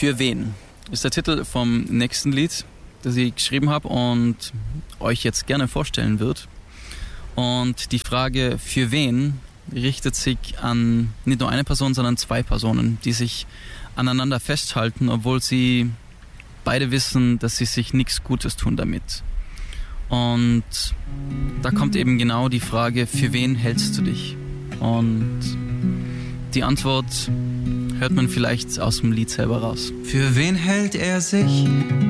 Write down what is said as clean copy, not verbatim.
Für wen ist der Titel vom nächsten Lied, das ich geschrieben habe und euch jetzt gerne vorstellen wird. Und die Frage für wen richtet sich an nicht nur eine Person, sondern zwei Personen, die sich aneinander festhalten, obwohl sie beide wissen, dass sie sich nichts Gutes tun damit. Und da kommt eben genau die Frage, für wen hältst du dich? Und die Antwort hört man vielleicht aus dem Lied selber raus. Für wen hält er sich?